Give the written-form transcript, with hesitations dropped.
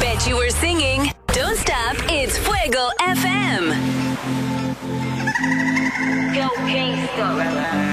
Bet you were singing. Don't stop. It's Fuego FM. Yo, gangsta.